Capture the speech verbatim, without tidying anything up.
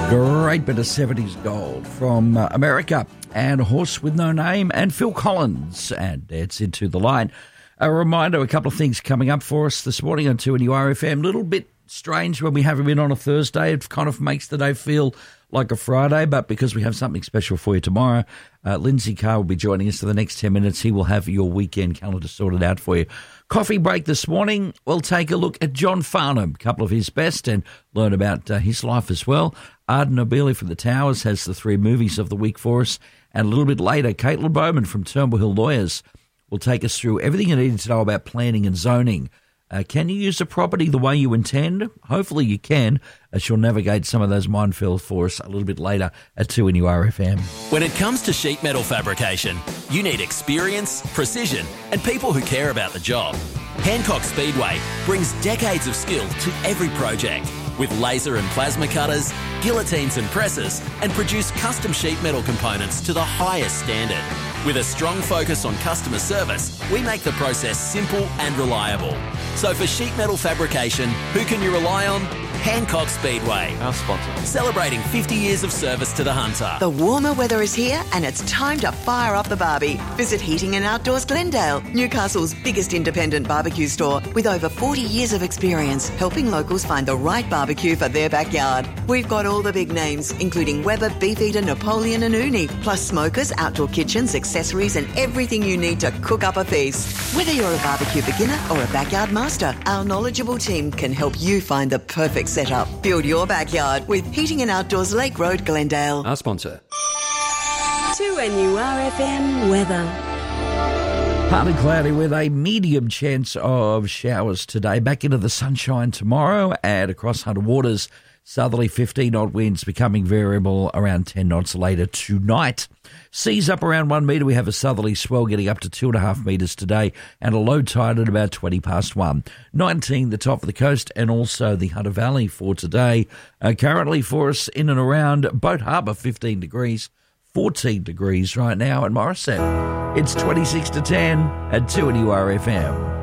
Great bit of seventies gold from uh, America and A Horse With No Name and Phil Collins and Dance Into the Light. A reminder, a couple of things coming up for us this morning on two N U R F M. A little bit strange when we have him in on a Thursday. It kind of makes the day feel like a Friday, but because we have something special for you tomorrow, uh, Lindsay Carr will be joining us for the next ten minutes. He will have your weekend calendar sorted out for you. Coffee break this morning, we'll take a look at John Farnham, a couple of his best, and learn about uh, his life as well. Arden Nobili from the Towers has the three movies of the week for us. And a little bit later, Caitlin Bowman from Turnbull Hill Lawyers will take us through everything you need to know about planning and zoning. Uh, can you use a property the way you intend? Hopefully you can, as she'll navigate some of those minefields for us a little bit later at two N U R F M. When it comes to sheet metal fabrication, you need experience, precision, and people who care about the job. Hancock Speedway brings decades of skill to every project with laser and plasma cutters, guillotines and presses, and produce custom sheet metal components to the highest standard. With a strong focus on customer service, we make the process simple and reliable. So for sheet metal fabrication, who can you rely on? Hancock Speedway, our sponsor. Celebrating fifty years of service to the Hunter. The warmer weather is here and it's time to fire up the barbie. Visit Heating and Outdoors Glendale, Newcastle's biggest independent barbecue store with over forty years of experience helping locals find the right barbecue for their backyard. We've got all the big names, including Weber, Beefeater, Napoleon and Uni, plus smokers, outdoor kitchens, accessories and everything you need to cook up a feast. Whether you're a barbecue beginner or a backyard master, our knowledgeable team can help you find the perfect setup. Build your backyard with Heating and Outdoors Lake Road, Glendale. Our sponsor. two N U R F M weather. Partly cloudy with a medium chance of showers today. Back into the sunshine tomorrow and across Hunter Waters. Southerly fifteen knot winds becoming variable around ten knots later tonight. Seas up around one metre. We have a southerly swell getting up to two and a half metres today and a low tide at about twenty past one. nineteen the top of the coast and also the Hunter Valley for today. Uh, currently for us in and around Boat Harbour, fifteen degrees, fourteen degrees right now at Morrison. It's twenty-six to ten at two N U R F M.